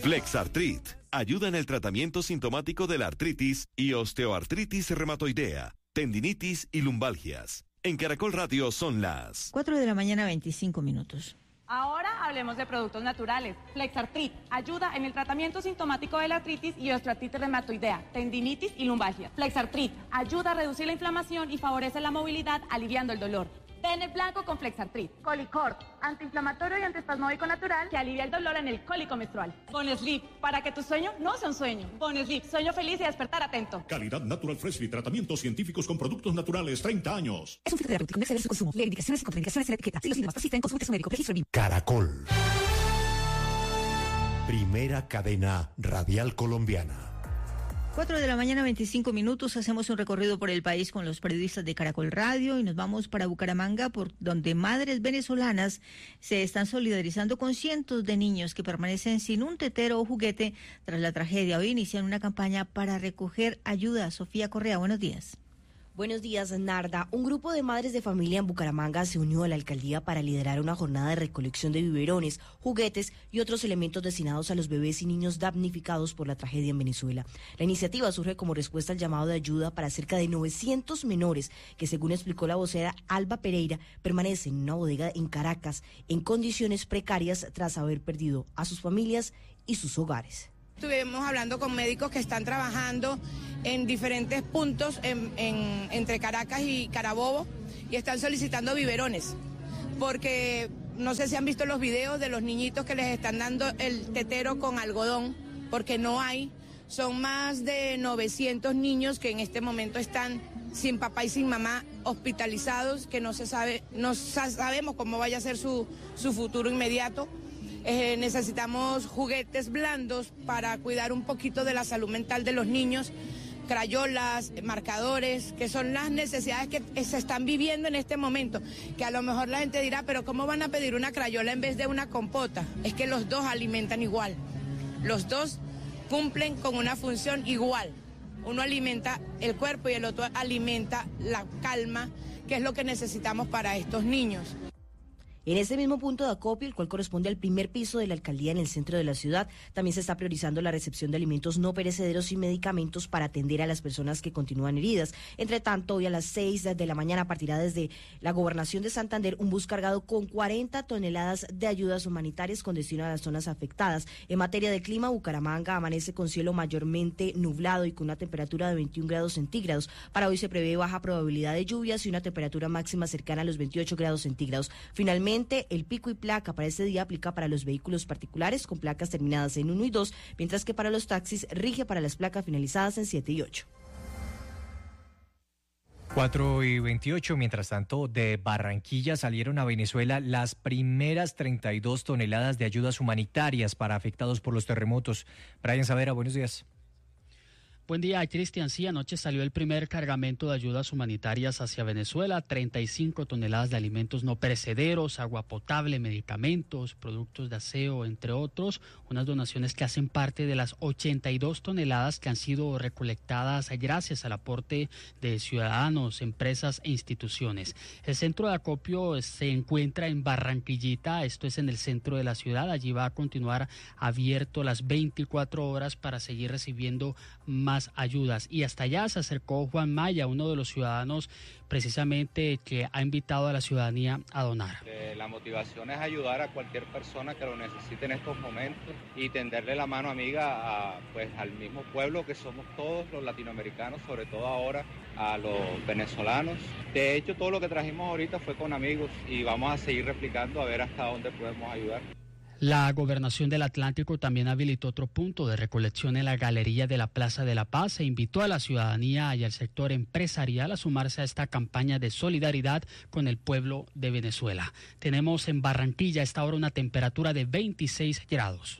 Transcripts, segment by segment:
Flexartrit ayuda en el tratamiento sintomático de la artritis y osteoartritis reumatoidea, tendinitis y lumbalgias. En Caracol Radio son las 4:25 a.m. Ahora hablemos de productos naturales. Flexartrit ayuda en el tratamiento sintomático de la artritis y osteoartritis reumatoidea, tendinitis y lumbalgia. Flexartrit ayuda a reducir la inflamación y favorece la movilidad, aliviando el dolor. Tener blanco con Flexartrit. Colicort, antiinflamatorio y antiespasmódico natural que alivia el dolor en el cólico menstrual. Bonesleep, para que tu sueño no sea un sueño. Bonesleep, sueño feliz y despertar atento. Calidad Natural Freshly, tratamientos científicos con productos naturales, 30 años. Es un fitoterapéutico, no exceder su consumo. Lee indicaciones y contraindicaciones en la etiqueta. Si los síntomas persisten, consulte a su médico. Registro BIM. Caracol. Primera cadena radial colombiana. 4:25 a.m. Hacemos un recorrido por el país con los periodistas de Caracol Radio y nos vamos para Bucaramanga, por donde madres venezolanas se están solidarizando con cientos de niños que permanecen sin un tetero o juguete tras la tragedia. Hoy inician una campaña para recoger ayuda. Sofía Correa, buenos días. Buenos días, Narda. Un grupo de madres de familia en Bucaramanga se unió a la alcaldía para liderar una jornada de recolección de biberones, juguetes y otros elementos destinados a los bebés y niños damnificados por la tragedia en Venezuela. La iniciativa surge como respuesta al llamado de ayuda para cerca de 900 menores que, según explicó la vocera Alba Pereira, permanecen en una bodega en Caracas en condiciones precarias tras haber perdido a sus familias y sus hogares. Estuvimos hablando con médicos que están trabajando en diferentes puntos entre Caracas y Carabobo y están solicitando biberones, porque no sé si han visto los videos de los niñitos que les están dando el tetero con algodón, porque no hay. Son más de 900 niños que en este momento están sin papá y sin mamá, hospitalizados, que no sabemos cómo vaya a ser su futuro inmediato. Necesitamos juguetes blandos para cuidar un poquito de la salud mental de los niños, crayolas, marcadores, que son las necesidades que se están viviendo en este momento, que a lo mejor la gente dirá, pero ¿cómo van a pedir una crayola en vez de una compota? Es que los dos alimentan igual, los dos cumplen con una función igual. Uno alimenta el cuerpo y el otro alimenta la calma, que es lo que necesitamos para estos niños. En este mismo punto de acopio, el cual corresponde al primer piso de la alcaldía en el centro de la ciudad, también se está priorizando la recepción de alimentos no perecederos y medicamentos para atender a las personas que continúan heridas. Entre tanto, hoy a las 6 de la mañana partirá desde la Gobernación de Santander un bus cargado con 40 toneladas de ayudas humanitarias con destino a las zonas afectadas. En materia de clima, Bucaramanga amanece con cielo mayormente nublado y con una temperatura de 21 grados centígrados. Para hoy se prevé baja probabilidad de lluvias y una temperatura máxima cercana a los 28 grados centígrados. Finalmente, el pico y placa para este día aplica para los vehículos particulares con placas terminadas en 1 y 2, mientras que para los taxis rige para las placas finalizadas en 7 y 8. 4:28, mientras tanto, de Barranquilla salieron a Venezuela las primeras 32 toneladas de ayudas humanitarias para afectados por los terremotos. Brian Savera, buenos días. Buen día, Cristian. Sí, anoche salió el primer cargamento de ayudas humanitarias hacia Venezuela, 35 toneladas de alimentos no perecederos, agua potable, medicamentos, productos de aseo, entre otros, unas donaciones que hacen parte de las 82 toneladas que han sido recolectadas gracias al aporte de ciudadanos, empresas e instituciones. El centro de acopio se encuentra en Barranquillita, esto es en el centro de la ciudad. Allí va a continuar abierto las 24 horas para seguir recibiendo más ayudas, y hasta allá se acercó Juan Maya, uno de los ciudadanos precisamente que ha invitado a la ciudadanía a donar. La motivación es ayudar a cualquier persona que lo necesite en estos momentos y tenderle la mano amiga al mismo pueblo que somos todos los latinoamericanos, sobre todo ahora a los venezolanos. De hecho, todo lo que trajimos ahorita fue con amigos y vamos a seguir replicando a ver hasta dónde podemos ayudar. La Gobernación del Atlántico también habilitó otro punto de recolección en la galería de la Plaza de la Paz e invitó a la ciudadanía y al sector empresarial a sumarse a esta campaña de solidaridad con el pueblo de Venezuela. Tenemos en Barranquilla a esta hora una temperatura de 26 grados.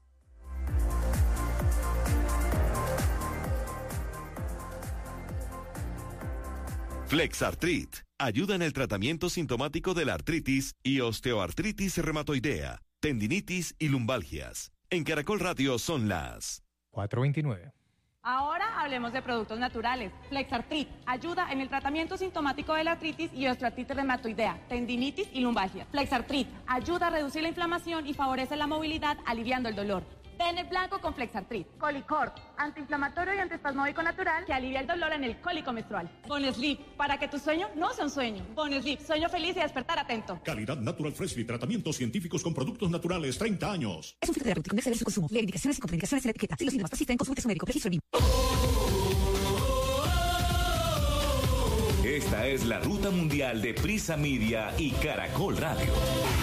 Flexartrit ayuda en el tratamiento sintomático de la artritis y osteoartritis reumatoidea, tendinitis y lumbalgias. En Caracol Radio son las 4:29. Ahora hablemos de productos naturales. Flexartrit ayuda en el tratamiento sintomático de la artritis y osteoartritis reumatoidea, tendinitis y lumbalgia. Flexartrit ayuda a reducir la inflamación y favorece la movilidad, aliviando el dolor. Bennett blanco con Flexartrit. Colicort, antiinflamatorio y antiespasmódico natural que alivia el dolor en el cólico menstrual. Bonesleep, para que tu sueño no sea un sueño. Bonesleep, sueño feliz y despertar atento. Calidad Natural Freshly, tratamientos científicos con productos naturales, 30 años. Es un filtro terapéutico, no exceder su consumo. Lee indicaciones y contraindicaciones en la etiqueta. Si los síntomas persisten, consulte a su médico. Registro el mismo. Esta es la ruta mundial de Prisa Media y Caracol Radio.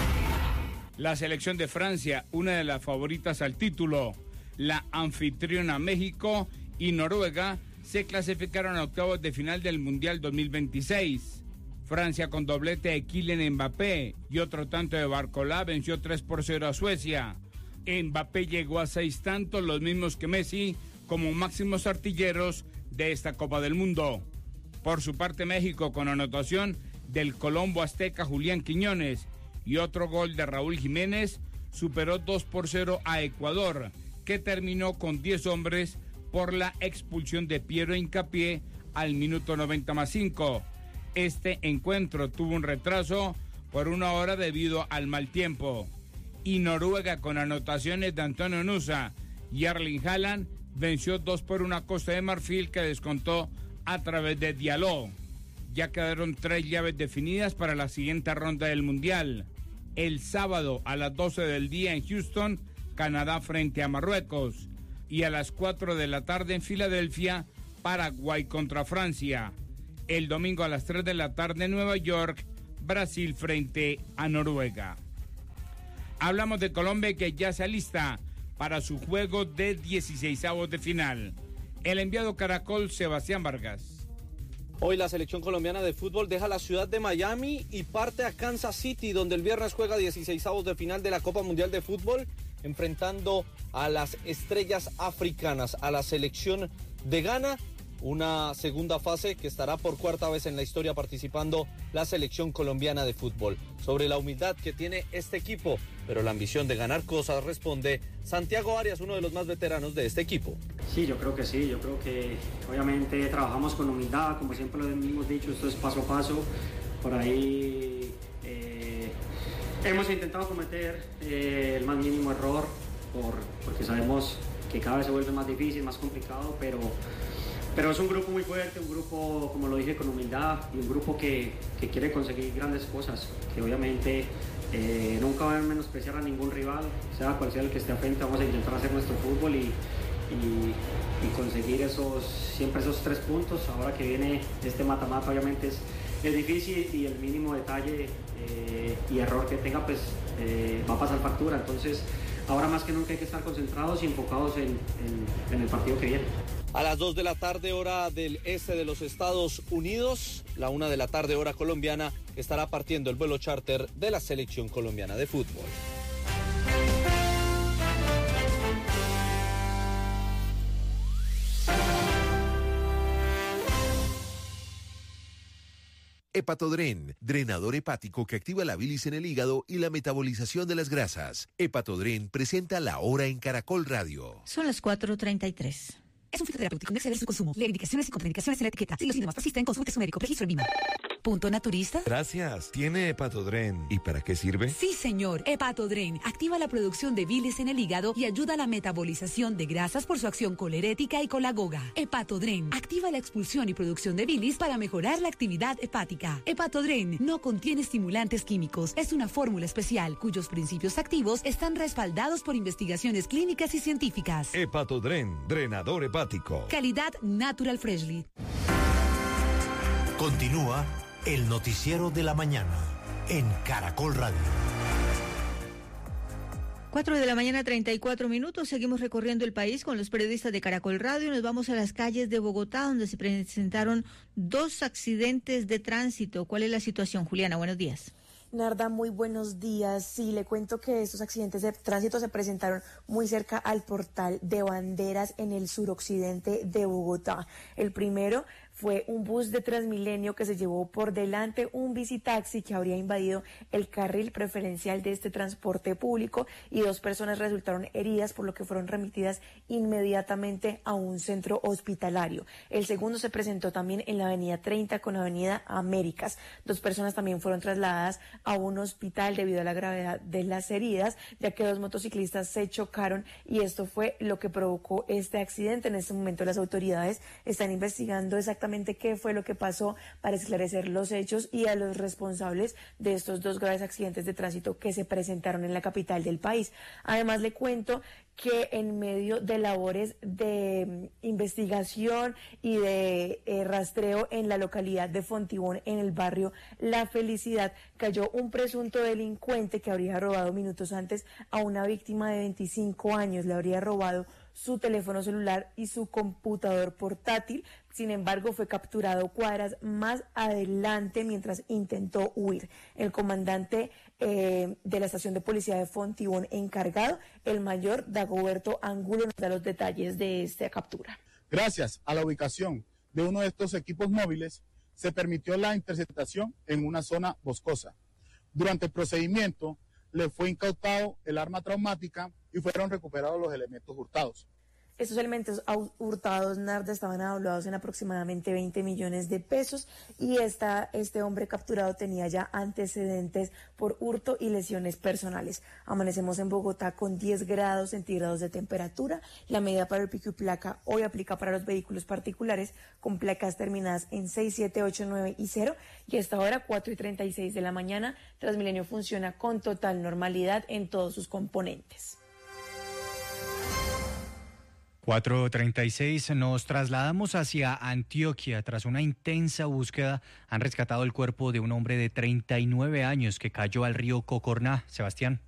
La selección de Francia, una de las favoritas al título, la anfitriona México y Noruega, se clasificaron a octavos de final del Mundial 2026. Francia con doblete de Kylian Mbappé y otro tanto de Barcola venció 3-0 a Suecia. Mbappé llegó a 6 tantos, los mismos que Messi, como máximos artilleros de esta Copa del Mundo. Por su parte, México, con anotación del colombo azteca Julián Quiñones y otro gol de Raúl Jiménez, superó 2-0 a Ecuador, que terminó con 10 hombres por la expulsión de Piero Hincapié al minuto 90+5. Este encuentro tuvo un retraso por 1 hora debido al mal tiempo. Y Noruega, con anotaciones de Antonio Nusa y Erling Haaland, venció 2-1 a Costa de Marfil, que descontó a través de Diallo. Ya quedaron 3 llaves definidas para la siguiente ronda del Mundial. El sábado a las 12 del día en Houston, Canadá frente a Marruecos. Y a las 4 de la tarde en Filadelfia, Paraguay contra Francia. El domingo a las 3 de la tarde en Nueva York, Brasil frente a Noruega. Hablamos de Colombia, que ya se alista para su juego de 16avos de final. El enviado Caracol, Sebastián Vargas. Hoy la selección colombiana de fútbol deja la ciudad de Miami y parte a Kansas City, donde el viernes juega 16avos de final de la Copa Mundial de Fútbol, enfrentando a las estrellas africanas, a la selección de Ghana. Una segunda fase que estará por 4ª vez en la historia participando la selección colombiana de fútbol. Sobre la humildad que tiene este equipo, pero la ambición de ganar cosas, responde Santiago Arias, uno de los más veteranos de este equipo. Sí, yo creo que sí, yo creo que obviamente trabajamos con humildad, como siempre lo hemos dicho, esto es paso a paso. Por ahí hemos intentado cometer el más mínimo error, porque sabemos que cada vez se vuelve más difícil, más complicado, pero es un grupo muy fuerte, un grupo, como lo dije, con humildad, y un grupo que quiere conseguir grandes cosas, que obviamente nunca van a menospreciar a ningún rival, sea cual sea el que esté al frente. Vamos a intentar hacer nuestro fútbol y conseguir siempre esos 3 puntos. Ahora que viene este mata-mata, obviamente es difícil, y el mínimo detalle y error que tenga, pues va a pasar factura. Entonces, ahora más que nunca hay que estar concentrados y enfocados en el partido que viene. A las 2 de la tarde, hora del este de los Estados Unidos, la 1 de la tarde, hora colombiana, estará partiendo el vuelo charter de la selección colombiana de fútbol. Hepatodren, drenador hepático que activa la bilis en el hígado y la metabolización de las grasas. Hepatodren presenta La Hora en Caracol Radio. Son las 4:33. Es un filtro terapéutico, no exceder su consumo. Lee indicaciones y contraindicaciones en la etiqueta. Si los síntomas persisten, consulte a su médico. Registro el mismo. ¿Punto naturista? Gracias. ¿Tiene Hepatodren? ¿Y para qué sirve? Sí, señor. Hepatodren activa la producción de bilis en el hígado y ayuda a la metabolización de grasas por su acción colerética y colagoga. Hepatodren activa la expulsión y producción de bilis para mejorar la actividad hepática. Hepatodren no contiene estimulantes químicos. Es una fórmula especial cuyos principios activos están respaldados por investigaciones clínicas y científicas. Hepatodren, drenador hepático. Calidad Natural Freshly. Continúa el noticiero de la mañana en Caracol Radio. 4:34 a.m. Seguimos recorriendo el país con los periodistas de Caracol Radio. Nos vamos a las calles de Bogotá, donde se presentaron 2 accidentes de tránsito. ¿Cuál es la situación, Juliana? Buenos días. Narda, muy buenos días. Sí, le cuento que estos accidentes de tránsito se presentaron muy cerca al portal de Banderas en el suroccidente de Bogotá. El primero fue un bus de Transmilenio que se llevó por delante un bicitaxi que habría invadido el carril preferencial de este transporte público y 2 personas resultaron heridas, por lo que fueron remitidas inmediatamente a un centro hospitalario. El segundo se presentó también en la avenida 30 con avenida Américas. 2 personas también fueron trasladadas a un hospital debido a la gravedad de las heridas, ya que 2 motociclistas se chocaron y esto fue lo que provocó este accidente. En este momento las autoridades están investigando exactamente qué fue lo que pasó para esclarecer los hechos y a los responsables de estos 2 graves accidentes de tránsito que se presentaron en la capital del país. Además, le cuento que en medio de labores de investigación y de rastreo en la localidad de Fontibón, en el barrio La Felicidad, cayó un presunto delincuente que habría robado minutos antes a una víctima de 25 años. Le habría robado su teléfono celular y su computador portátil. Sin embargo, fue capturado cuadras más adelante mientras intentó huir. El comandante de la estación de policía de Fontibón encargado, el mayor Dagoberto Angulo, nos da los detalles de esta captura. Gracias a la ubicación de uno de estos equipos móviles, se permitió la interceptación en una zona boscosa. Durante el procedimiento, le fue incautado el arma traumática y fueron recuperados los elementos hurtados. Estos elementos hurtados, Narda, estaban evaluados en aproximadamente 20 millones de pesos y este hombre capturado tenía ya antecedentes por hurto y lesiones personales. Amanecemos en Bogotá con 10 grados centígrados de temperatura. La medida para el pico y placa hoy aplica para los vehículos particulares con placas terminadas en 6, 7, 8, 9 y 0. Y a esta hora, 4:36 de la mañana, Transmilenio funciona con total normalidad en todos sus componentes. 4:36, nos trasladamos hacia Antioquia. Tras una intensa búsqueda, han rescatado el cuerpo de un hombre de 39 años que cayó al río Cocorná. Sebastián.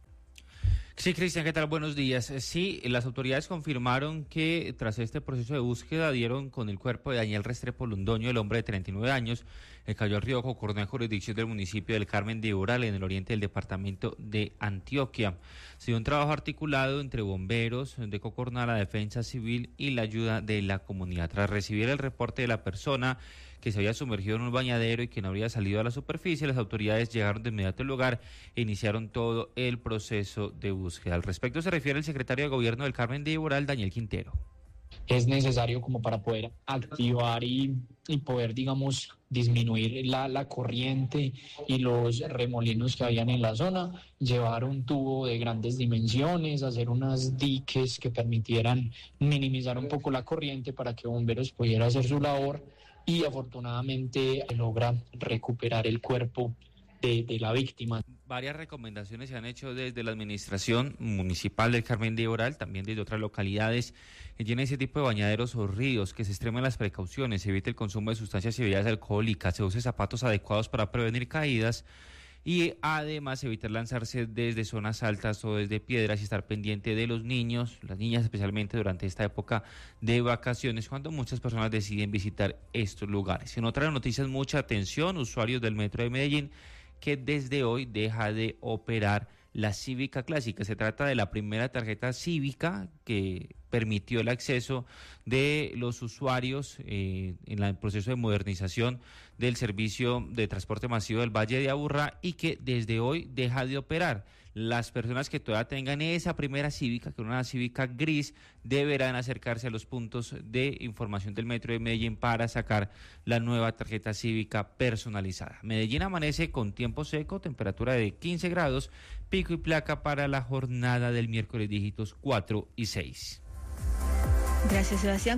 Sí, Cristian, ¿qué tal? Buenos días. Sí, las autoridades confirmaron que tras este proceso de búsqueda dieron con el cuerpo de Daniel Restrepo Londoño, el hombre de 39 años, que cayó al río Cocorná en jurisdicción del municipio del Carmen de Ural, en el oriente del departamento de Antioquia. Se dio un trabajo articulado entre bomberos de Cocorná, la defensa civil y la ayuda de la comunidad. Tras recibir el reporte de la persona que se había sumergido en un bañadero y que no habría salido a la superficie, las autoridades llegaron de inmediato al lugar e iniciaron todo el proceso de búsqueda. Al respecto se refiere el secretario de Gobierno del Carmen de Ural, Daniel Quintero. Es necesario como para poder activar y poder, digamos, disminuir la corriente y los remolinos que habían en la zona, llevar un tubo de grandes dimensiones, hacer unas diques que permitieran minimizar un poco la corriente para que bomberos pudieran hacer su labor y afortunadamente logra recuperar el cuerpo de la víctima. Varias recomendaciones se han hecho desde la administración municipal del Carmen de Ural, también desde otras localidades que tienen ese tipo de bañaderos o ríos, que se extremen las precauciones, se evite el consumo de sustancias y bebidas alcohólicas, se use zapatos adecuados para prevenir caídas y además evitar lanzarse desde zonas altas o desde piedras y estar pendiente de los niños, las niñas especialmente durante esta época de vacaciones, cuando muchas personas deciden visitar estos lugares. En otras noticias, mucha atención, usuarios del Metro de Medellín, que desde hoy deja de operar la Cívica Clásica. Se trata de la primera tarjeta cívica que permitió el acceso de los usuarios en el proceso de modernización del servicio de transporte masivo del Valle de Aburrá y que desde hoy deja de operar. Las personas que todavía tengan esa primera cívica, que es una cívica gris, deberán acercarse a los puntos de información del Metro de Medellín para sacar la nueva tarjeta cívica personalizada. Medellín amanece con tiempo seco, temperatura de 15 grados, pico y placa para la jornada del miércoles, dígitos 4 y 6. Gracias, Sebastián.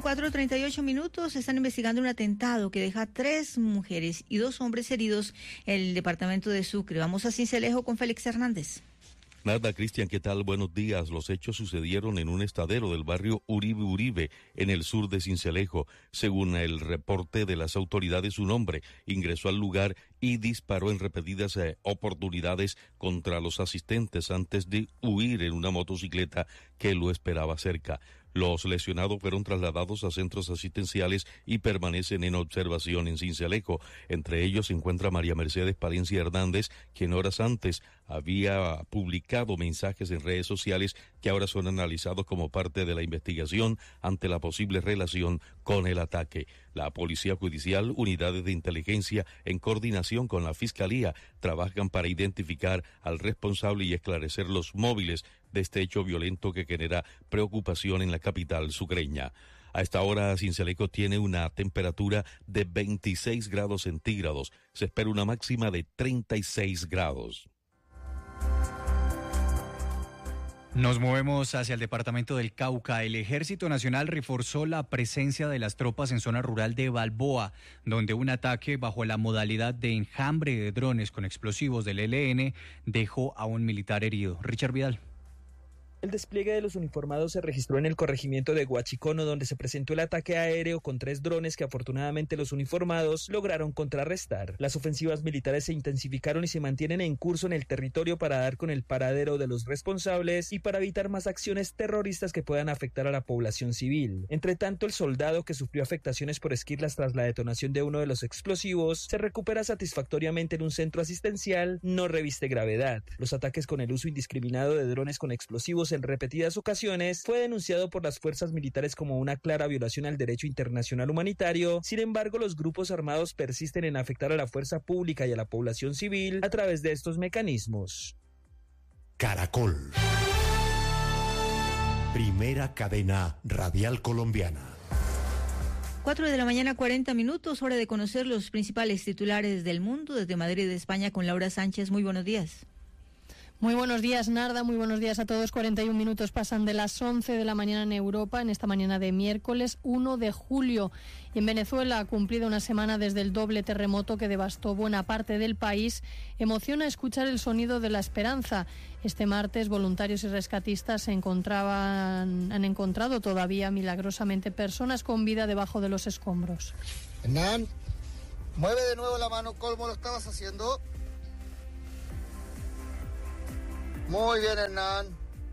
4:38. Están investigando un atentado que deja 3 mujeres y 2 hombres heridos en el departamento de Sucre. Vamos a Sincelejo con Félix Hernández. Nada, Cristian, ¿qué tal? Buenos días. Los hechos sucedieron en un estadero del barrio Uribe, en el sur de Sincelejo. Según el reporte de las autoridades, un hombre ingresó al lugar y disparó en repetidas oportunidades contra los asistentes antes de huir en una motocicleta que lo esperaba cerca. Los lesionados fueron trasladados a centros asistenciales y permanecen en observación en Sincelejo. Entre ellos se encuentra María Mercedes Palencia Hernández, quien horas antes había publicado mensajes en redes sociales que ahora son analizados como parte de la investigación ante la posible relación con el ataque. La Policía Judicial, unidades de inteligencia, en coordinación con la Fiscalía, trabajan para identificar al responsable y esclarecer los móviles de este hecho violento que genera preocupación en la capital sucreña. A esta hora, Sincelejo tiene una temperatura de 26 grados centígrados. Se espera una máxima de 36 grados. Nos movemos hacia el departamento del Cauca. El Ejército Nacional reforzó la presencia de las tropas en zona rural de Balboa, donde un ataque bajo la modalidad de enjambre de drones con explosivos del ELN dejó a un militar herido. Richard Vidal. El despliegue de los uniformados se registró en el corregimiento de Guachicono, donde se presentó el ataque aéreo con 3 drones que afortunadamente los uniformados lograron contrarrestar. Las ofensivas militares se intensificaron y se mantienen en curso en el territorio para dar con el paradero de los responsables y para evitar más acciones terroristas que puedan afectar a la población civil. Entre tanto, el soldado que sufrió afectaciones por esquirlas tras la detonación de uno de los explosivos se recupera satisfactoriamente en un centro asistencial, no reviste gravedad. Los ataques con el uso indiscriminado de drones con explosivos en repetidas ocasiones fue denunciado por las fuerzas militares como una clara violación al derecho internacional humanitario. Sin embargo, los grupos armados persisten en afectar a la fuerza pública y a la población civil a través de estos mecanismos. Caracol. Primera cadena radial colombiana. 4 de la mañana, 40 minutos, hora de conocer los principales titulares del mundo. Desde Madrid, España, con Laura Sánchez. Muy buenos días. Muy buenos días, Narda. Muy buenos días a todos. 41 minutos pasan de las 11 de la mañana en Europa, en esta mañana de miércoles 1 de julio. Y en Venezuela ha cumplido una semana desde el doble terremoto que devastó buena parte del país. Emociona escuchar el sonido de la esperanza. Este martes, voluntarios y rescatistas han encontrado todavía milagrosamente personas con vida debajo de los escombros. Hernán, mueve de nuevo la mano como lo estabas haciendo. Muy bien, Hernán.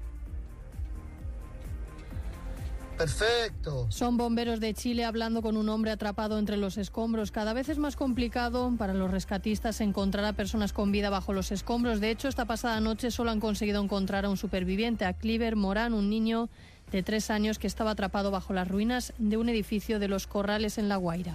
Perfecto. Son bomberos de Chile hablando con un hombre atrapado entre los escombros. Cada vez es más complicado para los rescatistas encontrar a personas con vida bajo los escombros. De hecho, esta pasada noche solo han conseguido encontrar a un superviviente, a Cliver Morán, un niño de 3 años que estaba atrapado bajo las ruinas de un edificio de Los Corrales en La Guaira.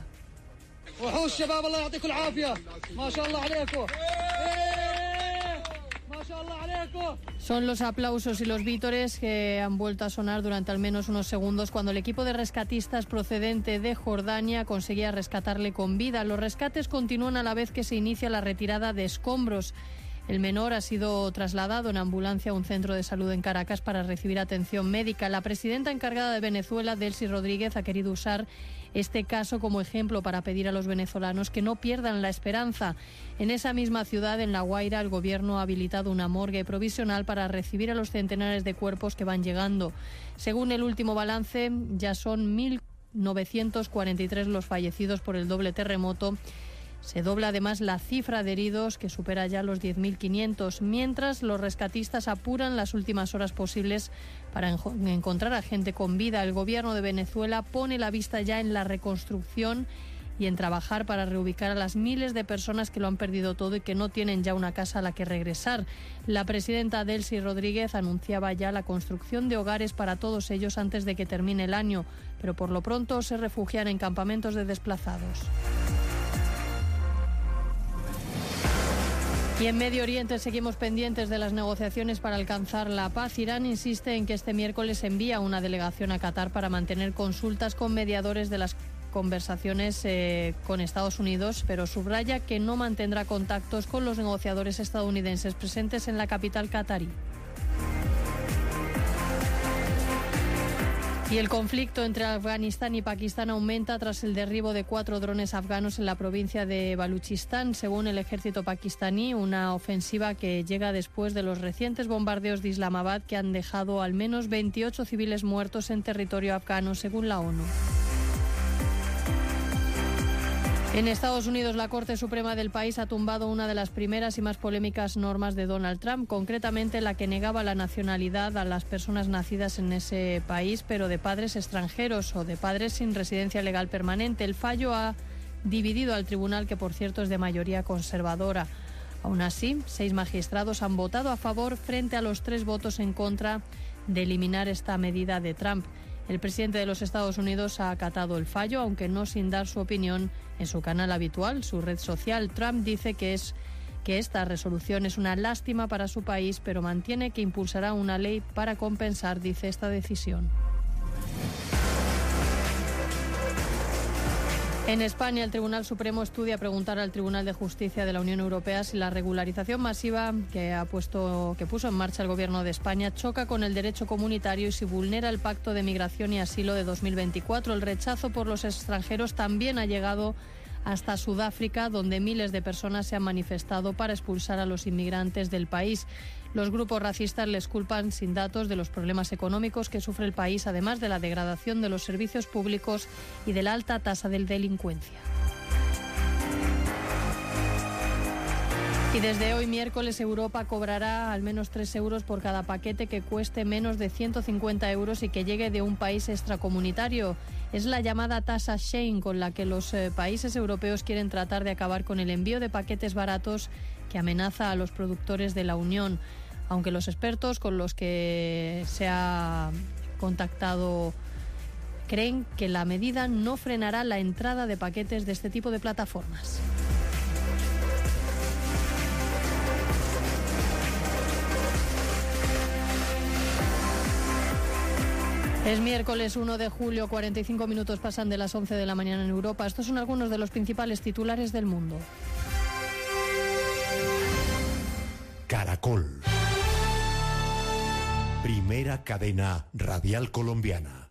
Son los aplausos y los vítores que han vuelto a sonar durante al menos unos segundos cuando el equipo de rescatistas procedente de Jordania conseguía rescatarle con vida. Los rescates continúan a la vez que se inicia la retirada de escombros. El menor ha sido trasladado en ambulancia a un centro de salud en Caracas para recibir atención médica. La presidenta encargada de Venezuela, Delcy Rodríguez, ha querido usar este caso como ejemplo para pedir a los venezolanos que no pierdan la esperanza. En esa misma ciudad, en La Guaira, el gobierno ha habilitado una morgue provisional para recibir a los centenares de cuerpos que van llegando. Según el último balance, ya son 1.943 los fallecidos por el doble terremoto. Se dobla además la cifra de heridos, que supera ya los 10.500, mientras los rescatistas apuran las últimas horas posibles para encontrar a gente con vida. El gobierno de Venezuela pone la vista ya en la reconstrucción y en trabajar para reubicar a las miles de personas que lo han perdido todo y que no tienen ya una casa a la que regresar. La presidenta Delcy Rodríguez anunciaba ya la construcción de hogares para todos ellos antes de que termine el año, pero por lo pronto se refugian en campamentos de desplazados. Y en Medio Oriente seguimos pendientes de las negociaciones para alcanzar la paz. Irán insiste en que este miércoles envía una delegación a Qatar para mantener consultas con mediadores de las conversaciones con Estados Unidos, pero subraya que no mantendrá contactos con los negociadores estadounidenses presentes en la capital catarí. Y el conflicto entre Afganistán y Pakistán aumenta tras el derribo de 4 drones afganos en la provincia de Baluchistán, según el ejército pakistaní, una ofensiva que llega después de los recientes bombardeos de Islamabad que han dejado al menos 28 civiles muertos en territorio afgano, según la ONU. En Estados Unidos, la Corte Suprema del país ha tumbado una de las primeras y más polémicas normas de Donald Trump, concretamente la que negaba la nacionalidad a las personas nacidas en ese país, pero de padres extranjeros o de padres sin residencia legal permanente. El fallo ha dividido al tribunal, que por cierto es de mayoría conservadora. Aún así, 6 magistrados han votado a favor frente a los 3 votos en contra de eliminar esta medida de Trump. El presidente de los Estados Unidos ha acatado el fallo, aunque no sin dar su opinión en su canal habitual, su red social. Trump dice que esta resolución es una lástima para su país, pero mantiene que impulsará una ley para compensar, dice, esta decisión. En España, el Tribunal Supremo estudia preguntar al Tribunal de Justicia de la Unión Europea si la regularización masiva que puso en marcha el Gobierno de España choca con el derecho comunitario y si vulnera el Pacto de Migración y Asilo de 2024. El rechazo por los extranjeros también ha llegado hasta Sudáfrica, donde miles de personas se han manifestado para expulsar a los inmigrantes del país. Los grupos racistas les culpan sin datos de los problemas económicos que sufre el país, además de la degradación de los servicios públicos y de la alta tasa de delincuencia. Y desde hoy miércoles Europa cobrará al menos 3 euros por cada paquete que cueste menos de 150 euros y que llegue de un país extracomunitario. Es la llamada tasa Schengen, con la que los países europeos quieren tratar de acabar con el envío de paquetes baratos que amenaza a los productores de la Unión. Aunque los expertos con los que se ha contactado creen que la medida no frenará la entrada de paquetes de este tipo de plataformas. Es miércoles 1 de julio, 45 minutos pasan de las 11 de la mañana en Europa. Estos son algunos de los principales titulares del mundo. Caracol. Primera cadena radial colombiana.